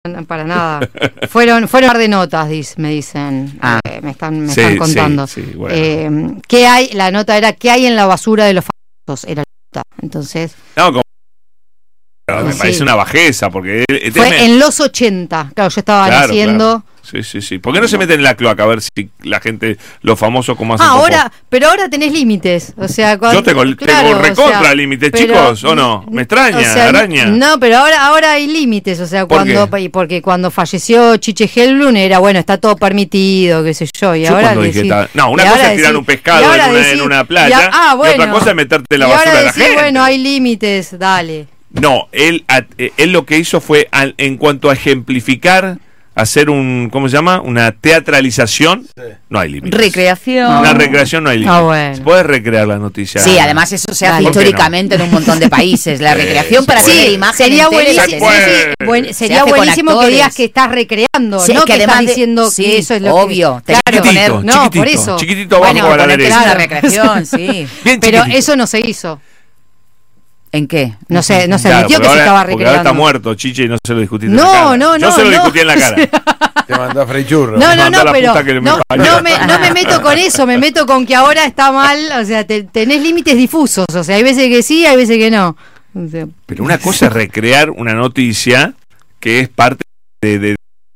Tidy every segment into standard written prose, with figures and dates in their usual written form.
para nada. Fueron un par de notas, me dicen. Me están contando. Sí, bueno. ¿Qué hay? La nota era ¿qué hay en la basura de los famosos? Era la nota. Entonces. No, me parece una bajeza, porque fue en los 80. Claro, yo estaba naciendo. Claro. Sí. ¿Por qué no se meten en la cloaca a ver si la gente, los famosos, cómo hacen? Pero ahora tenés límites. O sea, yo tengo recontra límites, chicos, ¿o no? Me extraña, araña. No, pero ahora hay límites. O sea, porque cuando falleció Chiche Helblum era, bueno, está todo permitido, qué sé yo. Y ahora una cosa es tirar un pescado en una playa, y otra cosa es meterte la basura de la gente. Bueno, hay límites, dale. No, él lo que hizo fue, en cuanto a ejemplificar, hacer ¿cómo se llama? Una teatralización. Sí. No hay límites. Recreación. Una recreación no hay límites. Bueno. Puedes recrear la noticia. Sí, además eso se hace históricamente en un montón de países. La recreación para tener imágenes. Sería buenísimo que digas que estás recreando, sí, no que estás diciendo que eso es lo obvio. Que... Claro, por eso. Chiquitito abajo a la derecha. Es una recreación, sí. Pero eso no se hizo. ¿En qué? No se admitió que se estaba recreando. Porque ahora está muerto, Chiche, y no se lo discutiste en la cara. No. Yo se lo discutí en la cara. Te mandó a Freichurro. Pero no me meto con eso, me meto con que ahora está mal, o sea, tenés límites difusos, o sea, hay veces que sí, hay veces que no. O sea, pero una cosa es recrear una noticia que es parte de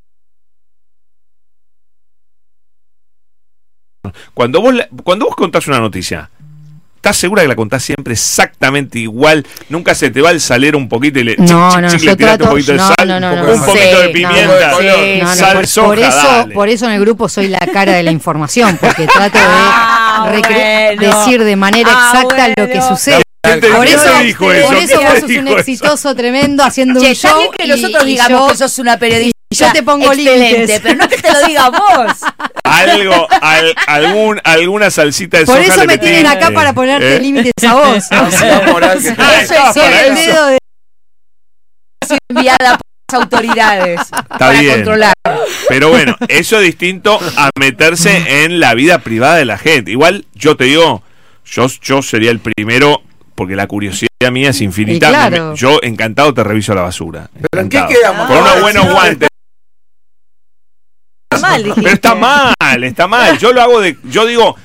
Cuando vos contás una noticia, ¿estás segura que la contás siempre exactamente igual? Nunca se te va el salero un poquito y le tiraste un poquito de sal, un poquito de pimienta, sal soja, por eso en el grupo soy la cara de la información, porque trato de decir de manera exacta lo que sucede. Por eso vos sos un exitoso tremendo haciendo un show. Está bien que nosotros digamos que sos una periodista. Yo te pongo límites, pero no que te lo diga vos. Alguna salsita de soja. Por eso me tienen acá para ponerte límites a vos. Eso es el dedo de enviada por las autoridades para controlar. Pero bueno, eso es distinto a meterse en la vida privada de la gente. Igual yo te digo, yo sería el primero, porque la curiosidad mía es infinita. Claro. Yo encantado te reviso la basura. ¿Pero en qué quedamos? Con unos buenos guantes. Pero está mal. Yo lo hago yo digo,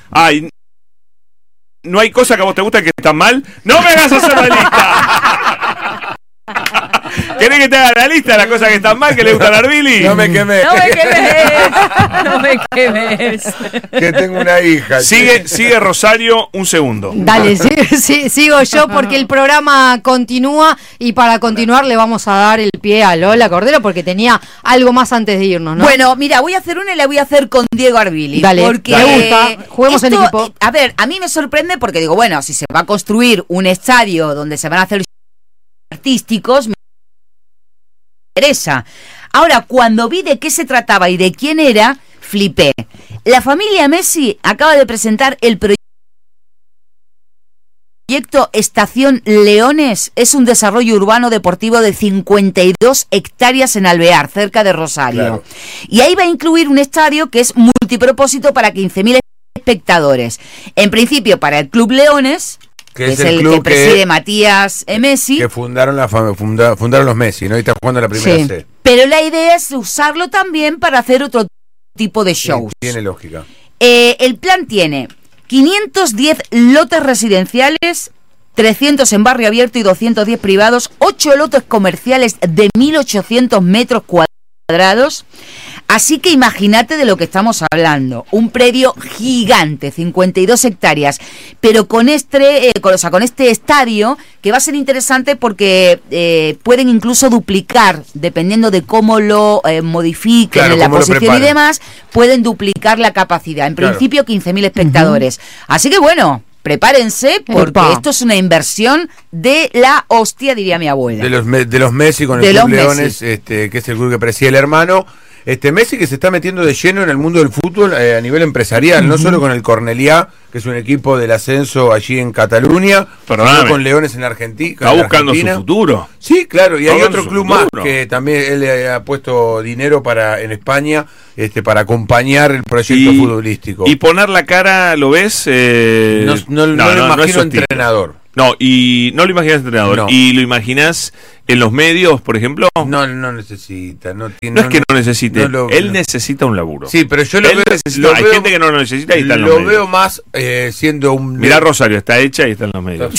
no hay cosa que a vos te gusta que está mal. No me hagas hacer la lista. ¿Querés que te haga la lista de las cosas que están mal, que le gustan a Arbili? No me quemes. Que tengo una hija. Sigue Rosario un segundo. Dale, sigo yo porque el programa continúa y para continuar le vamos a dar el pie a Lola Cordero porque tenía algo más antes de irnos, ¿no? Bueno, mira, voy a hacer una y la voy a hacer con Diego Arbili. Dale, porque me gusta. Juguemos en equipo. A ver, a mí me sorprende porque digo, bueno, si se va a construir un estadio donde se van a hacer artísticos, me interesa. Ahora, cuando vi de qué se trataba y de quién era, flipé. La familia Messi acaba de presentar el proyecto Estación Leones. Es un desarrollo urbano deportivo de 52 hectáreas en Alvear, cerca de Rosario. Claro. Y ahí va a incluir un estadio que es multipropósito para 15.000 espectadores. En principio para el Club Leones, que es el club que preside Matías Messi. Que fundaron los Messi, ¿no? Y está jugando la primera C. Pero la idea es usarlo también para hacer otro tipo de shows. Sí, tiene lógica. El plan tiene 510 lotes residenciales, 300 en barrio abierto y 210 privados, 8 lotes comerciales de 1.800 metros cuadrados. Así que imagínate de lo que estamos hablando. Un predio gigante, 52 hectáreas, pero con este estadio, que va a ser interesante porque pueden incluso duplicar, dependiendo de cómo lo modifiquen en la posición y demás, pueden duplicar la capacidad. En principio, 15.000 espectadores. Así que bueno, prepárense porque esto es una inversión de la hostia, diría mi abuela. De los Messi con el Club Leones, que es el club que preside el hermano. Messi que se está metiendo de lleno en el mundo del fútbol a nivel empresarial, no solo con el Cornellá, que es un equipo del ascenso allí en Cataluña, sino con Leones en Argentina. Está buscando su futuro. Sí, claro, y hay otro club más que también él ha puesto dinero en España para acompañar el proyecto futbolístico. Y poner la cara, ¿lo ves? No lo imagino entrenador. No, y no lo imaginas entrenador. No. ¿Y lo imaginas en los medios, por ejemplo? No necesita. No es que no necesite. Él necesita un laburo. Sí, pero yo lo veo. Hay gente que no lo necesita y está en los medios. Lo veo más siendo un. Mirá, Rosario, está hecha y está en los medios.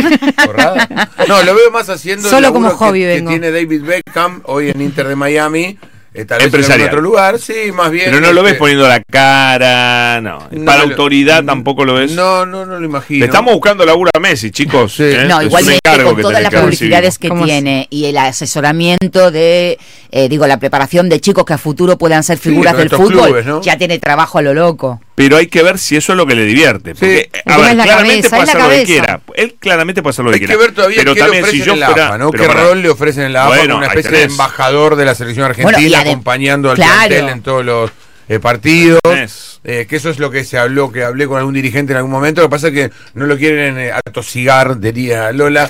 No, lo veo más haciendo. Solo como hobby que tiene David Beckham hoy en Inter de Miami. Tal vez en otro lugar, sí, más bien. Pero no lo ves poniendo la cara, no. Para autoridad tampoco lo ves. No lo imagino. Le estamos buscando laburo a Messi, chicos. Sí. No, igualmente con todas las publicidades que tiene y el asesoramiento de, la preparación de chicos que a futuro puedan ser figuras del fútbol, clubes, ¿no? Ya tiene trabajo a lo loco. Pero hay que ver si eso es lo que le divierte. Porque, a ver, claramente puede hacer lo que quiera. Él claramente puede hacer lo que quiera. Hay que ver todavía pero qué también le ofrecen si yo en la fuera, AFA, ¿no? ¿Qué rol le ofrecen en la AFA como una especie de embajador de la selección argentina, acompañando al plantel en todos los partidos? Que eso es lo que se habló, que hablé con algún dirigente en algún momento. Lo que pasa es que no lo quieren atosigar, diría Lola.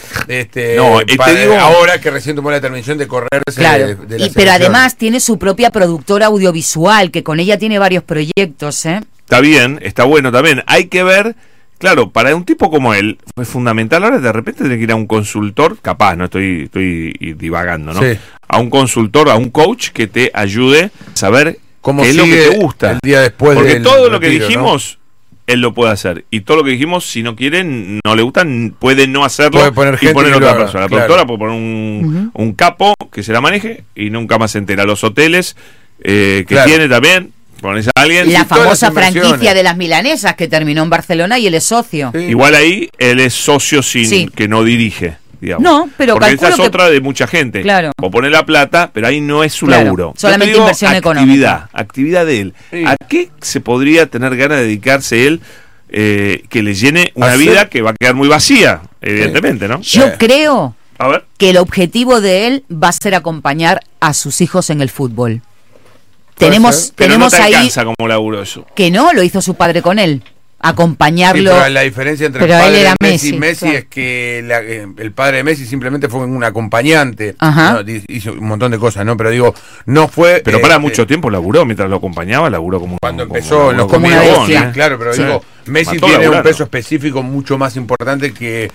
Ahora que recién tomó la determinación de correrse de la pero además tiene su propia productora audiovisual, que con ella tiene varios proyectos, Está bien, está bueno también. Hay que ver, claro, para un tipo como él, fue fundamental. Ahora de repente tiene que ir a un consultor, capaz, no estoy divagando, ¿no? Sí. A un consultor, a un coach que te ayude a saber qué es lo que te gusta. El día después. Porque todo lo que dijimos, ¿no? Él lo puede hacer. Y todo lo que dijimos, si no quieren, no le gustan, puede no hacerlo y poner otra persona. La productora puede poner un capo que se la maneje y nunca más se entera. Los hoteles que tiene también. Pones a alguien. La famosa franquicia de las milanesas que terminó en Barcelona y él es socio. Sí. Igual ahí él es socio sin que no dirige, digamos. No, pero porque esa es otra de mucha gente. Claro. O pone la plata, pero ahí no es su laburo. Solamente inversión económica. Actividad de él. Sí. ¿A qué se podría tener ganas de dedicarse él que le llene una vida que va a quedar muy vacía, evidentemente, ¿no? Yo creo que el objetivo de él va a ser acompañar a sus hijos en el fútbol. Tenemos no te ahí alcanza como laburo eso. Que no, lo hizo su padre con él. Acompañarlo. Sí, pero la diferencia entre el padre de Messi y Messi es que el padre de Messi simplemente fue un acompañante. ¿No? Hizo un montón de cosas, ¿no? Pero digo, no fue. Pero para mucho tiempo laburó, mientras lo acompañaba, laburó como cuando empezó en los comidos. Claro, pero digo, Messi tiene un peso específico mucho más importante que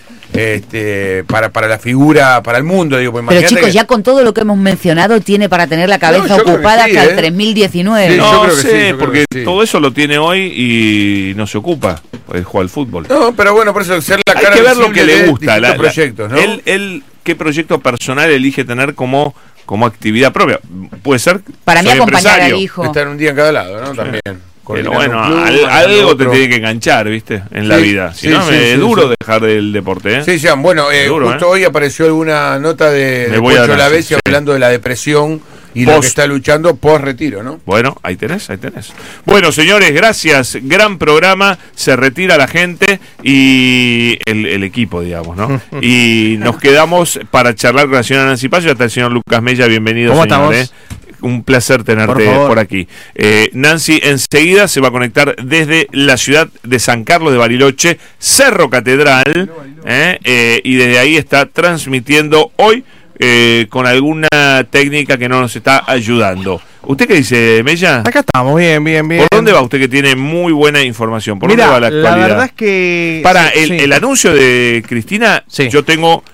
para la figura, para el mundo. Digo, pues pero chicos, ya con todo lo que hemos mencionado, tiene para tener la cabeza ocupada hasta el 3019. Sí, no sé, porque todo eso lo tiene hoy y no se ocupa. Puede jugar al fútbol. No, pero bueno, por eso ser la cara. Hay que ver lo que le gusta. Proyectos, ¿no? Él, ¿qué proyecto personal elige tener como actividad propia? Puede ser. Para mí, acompañar al hijo. Estar un día en cada lado, ¿no? También. Pero bueno, algo te tiene que enganchar, ¿viste? En la vida. Si no, es duro dejar el deporte, ¿eh? Sí, Jean. Bueno, justo hoy apareció alguna nota de Pocho Lavezzi hablando de la depresión y lo que está luchando post retiro, ¿no? Bueno, ahí tenés. Bueno, señores, gracias. Gran programa. Se retira la gente y el equipo, digamos, ¿no? Y nos quedamos para charlar con la señora Nancy Paz y hasta el señor Lucas Mella. Bienvenido, ¿Cómo señor. estamos? Un placer tenerte por aquí. Nancy enseguida se va a conectar desde la ciudad de San Carlos de Bariloche, Cerro Catedral, y desde ahí está transmitiendo hoy con alguna técnica que no nos está ayudando. ¿Usted qué dice, Mella? Acá estamos, bien. ¿Por dónde va usted que tiene muy buena información? ¿Por dónde va la actualidad? La verdad es que... Para el anuncio de Cristina, yo tengo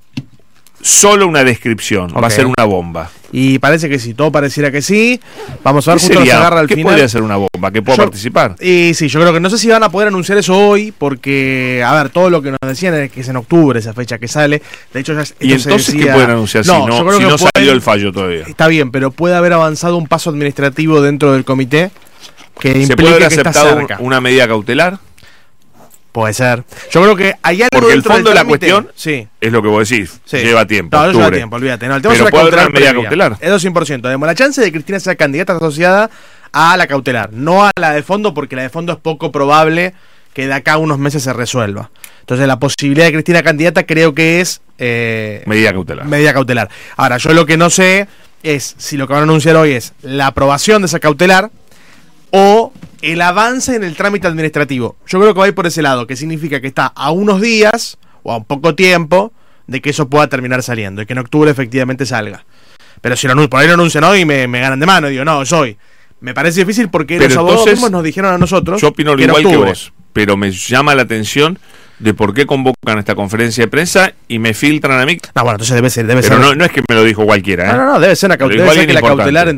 solo una descripción. Va a ser una bomba. Y parece que sí, todo pareciera que sí. Vamos a ver, justo nos agarra al final. ¿Qué podría ser una bomba? ¿Que pueda participar? Y sí, yo creo que no sé si van a poder anunciar eso hoy, porque, a ver, todo lo que nos decían es que es en octubre esa fecha que sale. De hecho, ya ¿y entonces qué pueden anunciar si no salió el fallo todavía? Está bien, pero puede haber avanzado un paso administrativo dentro del comité que ¿se puede haber aceptado una medida cautelar? Puede ser. Yo creo que hay algo. Porque el fondo de la cuestión es lo que vos decís. Lleva tiempo. No, lleva tiempo, olvídate. No, el tema pero puede haber una medida cautelar. Es 200%. Digamos, la chance de que Cristina sea candidata asociada a la cautelar, no a la de fondo, porque la de fondo es poco probable que de acá a unos meses se resuelva. Entonces, la posibilidad de Cristina candidata creo que es. Medida cautelar. Medida cautelar. Ahora, yo lo que no sé es si lo que van a anunciar hoy es la aprobación de esa cautelar o el avance en el trámite administrativo. Yo creo que va a ir por ese lado, que significa que está a unos días o a un poco tiempo de que eso pueda terminar saliendo y que en octubre efectivamente salga. Pero si por ahí lo anuncian hoy me ganan de mano, digo, no, es hoy. Me parece difícil porque los abogados mismos nos dijeron a nosotros. Yo opino igual que vos, pero me llama la atención de por qué convocan esta conferencia de prensa y me filtran a mí. No, bueno, entonces debe ser. Pero no es que me lo dijo cualquiera, ¿eh? No, debe ser una cautelar.